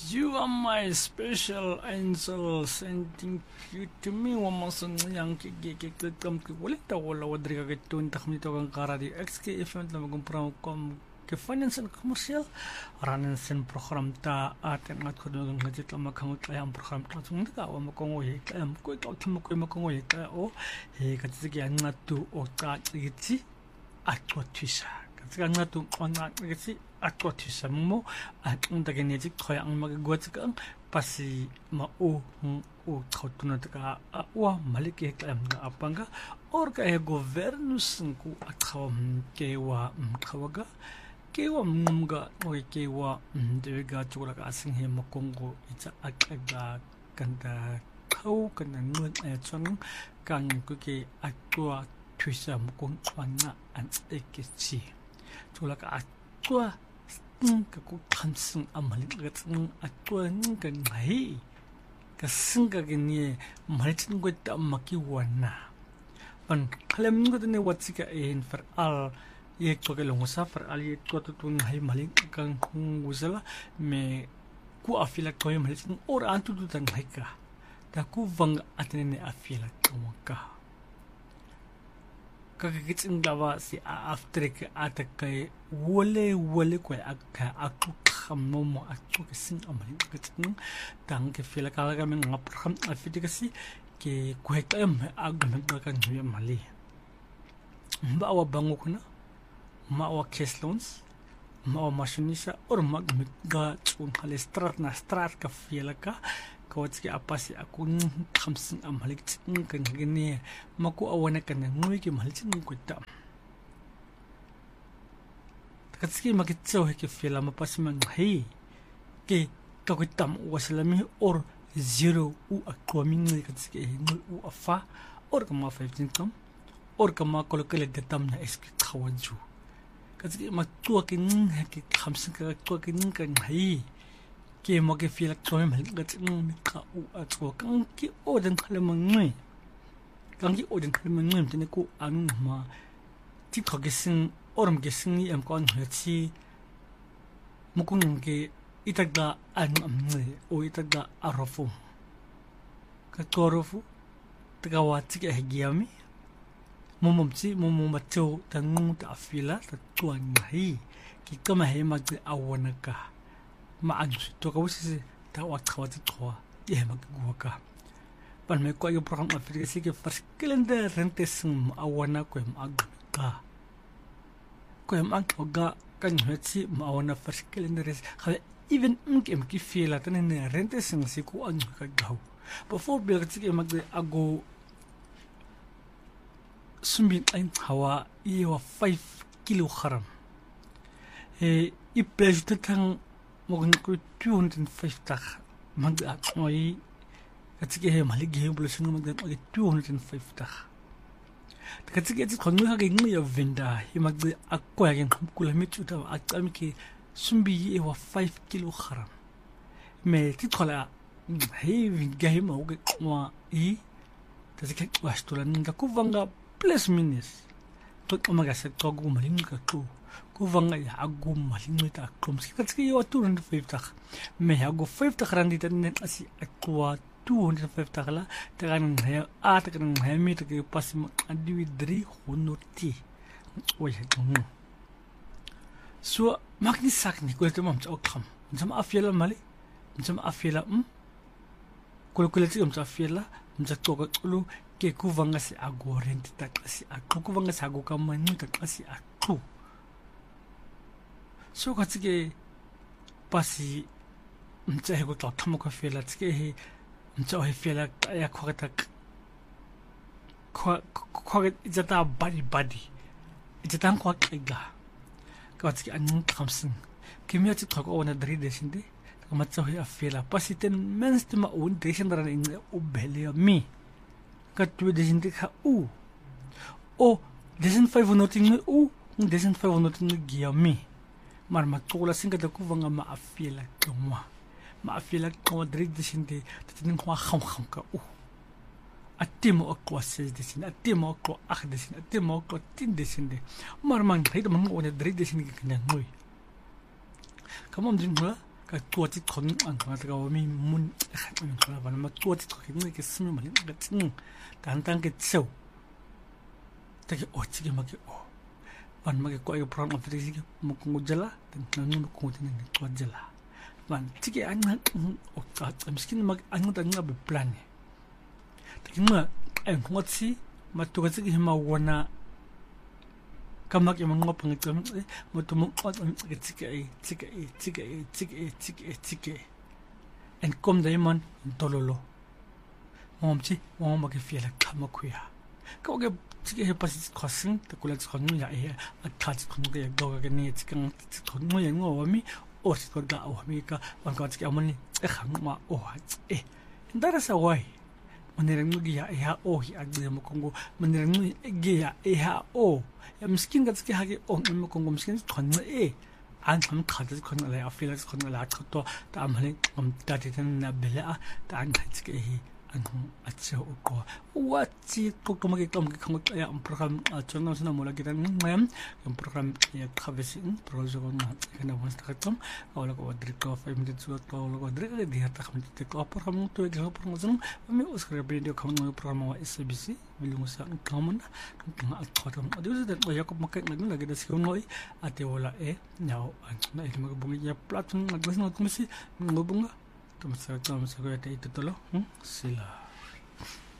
You are my special angel, sending you to me. Wamasan yang kikikikam kiwalita wala wadriga kitun takmito kang karadi XKF na magumprang kom ke finance and commercial ranan sen program ta aten ngat ko ng ngajit la makangot ay ang program ta tung ka wa makongoy ka am ko ikaw timo ko makongoy ka o he katsigi an ngatu o ta igiti atwa twisa katsigi ngatu on igiti atwa twisa mo at undage neji koy ang magagwat ka pasi mao o khotuna ta wa malike ka am na apanga or ka e governus ku athawam ke wa khawaga kewa mga o kewa dewiga chula ka asinghe makongo itsa akaga kanda khau kana ngun ay chang kang kuke atwa twisa mukong wana an ekichi chula ka atwa ka ku khamsing amalik gatsang atwa nga ngai ka singa gni malchin go ta makiwana pan khalem ngo ne watsika in for al एक तो के लोगों सा पर आली तो तुम high मालिक का गुजला में को अफिला कोई मालिक और आंतु तो तंग हाई का ताकू वंग अतने ने अफिला कौन का किच इंगलावा से आफ्टर के आतक के वले कोई अक्का अक्कू खम्मो मो अक्कू के सिंग अमलिक किच तंग के फिला काला का में ngap kham afiti kasi ke कोई टाइम आगम का new Mali Bawa बंगो kuna mawa cash loans mawa mashinisa or magmiga chun hale strat ka fiela ka kawatski apasi aku khamsin amhalik chin kan gine maku awana kan ngui ki malchin ko ta takatski makitso he ke fiela mapasi man hei ke kakitam wasalami or zero u akwaming katski ngul u afa or kama 15 kam or kama kolokele gatam na eski khawaju kasi matua kin ke khamsin ka tua kin kan hai ke mo ke feel ko me gat ka u atwa kan ki oden khalemang ngai kan ki oden khalemang ngai tene ko anu ma ti khogesin orum gesin ni am kon hachi mukung ke itaga an amne o itaga arofu ka torofu taga ti ke giami momomchi momomacho tangu ta afila ta tuan ngai ki kama he mag awana ka ma anju to ka wisi ta wa khawati khwa ye mag guaka pan me ko yo program afila si ke first calendar rente sum awana ko mag ka ko mag ga kan hetsi ma awana first calendar kha even mkem ki fila tan ne rente sum si ko anju ka gaw before bil ki mag ago sumbin ein hawa iwa 5 kilogram iplej tatang mogun ko 250 mag akoi katsige he malig he bulusun mag 250 katsige its konnu ha ge ngi venda hi mag akko ya gen kula mitu ta akami ki sumbi iwa 5 kilogram me titola he vinga he mo ge kwa i katsige wastulan nga kuvanga plus minus to umaga sa to gu malin ka to ku vanga ya agu malin ta krom sikatski yo 250 me ya go 50 randi tan net asi akwa 250 la tagan ya atakan ha mi ta ke pas adi dri honoti o ya tung so magni sakni ko to mam cha okam jam afiela mali jam afiela kulkulati jam afiela jam to ka lu ke kuvanga si ago rent ta kasi aku kuvanga si ago kamani ta kasi aku so katsige pasi mtsa go ta tamo ka fela tsike he mtsa he fela ya khwata khwa ijata body ijata khwa kiga katsige an khamsin kimya tsi khwa ona dri desinde matsa he afela pasi ten menstima un desindara in ubele mi katwe desinte ka o desin 500 ni o desin 500 ni giami mar matula singa da kuvanga ma afila ko drig desinte tatin ko kham ka o atimo ko ses desin atimo ko desin atimo ko tin desinde mar man haida man o drig desin ka ngoi kamam din ka tuati kon ang ka wami mun ang kala ban ma tuati ko ngi ke simi ma ka tin dan dan ke tso ta ke o chi ke ma ke o ban ma ke ko e program of the day mo ko jala dan nanu ko tin ni ko jala ban chi ke an o ka miskin ma an da nga be plan ta ke ma en ko chi ma to ka chi ma wana kamak yung mga pangitom mo tumukot ang tsike en kom da yaman tololo momchi mo magifela kamakuya kawage tsike he pasi khosin ta kulat khonu ya e athach khonu ge doga ge ni tsikang khonu ya ngo wami o sikor ga wami ka bangka tsike amani e khangma o e ndara sa wai manirang ya e ha o hi agde mo kongo manirang ge ya e ha o 야 miskin 같게 하게 뭐 공고 miskin 건에 안함 카드 건에 아필라스 건에 라트도 다음에 다디는 나벨아 다안 같게 안함 아치오 고 와치 똑똑하게 좀 그런 거 야 프로그램 전화선에 몰아기는 면 프로그램 야 카베신 프로젝트가 그나 원스타좀 올라고 드리고 5 minutes 또 올라고 드리고 디하다 하면 또 프로그램 또 이거 프로그램은 뭐 우스크레 비디오 카메라 프로그램 SBC wilumusa kaman ng atkotam adiwas dat ya ko makay lagi da sikom noy ate wala now na ito magabungi ya platform nagwas na tumisi ngubunga tumasa ko ate ito tolo sila